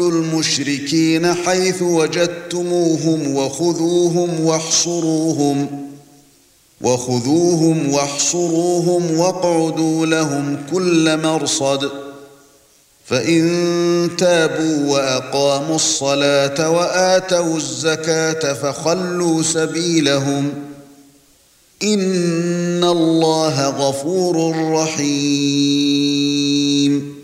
المشركين حيث وجدتموهم وخذوهم واحصروهم واقعدوا لهم كل مرصد فإن تابوا وأقاموا الصلاة وآتوا الزكاة فخلوا سبيلهم إن الله غفور رحيم